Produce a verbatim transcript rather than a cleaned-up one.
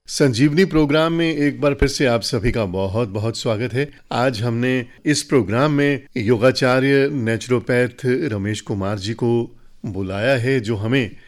संजीवनी programme में एक बार फिर से आप सभी का बहुत बहुत स्वागत है। आज हमने इस प्रोग्राम में योगाचार्य नेचुरोपैथ रमेश कुमार जी को बुलाया है, जो हमें